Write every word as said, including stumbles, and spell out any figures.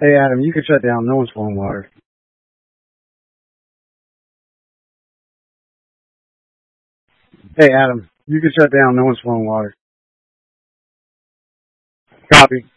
Hey, Adam, you can shut down. No one's flowing water. Hey, Adam, you can shut down. No one's flowing water. Copy.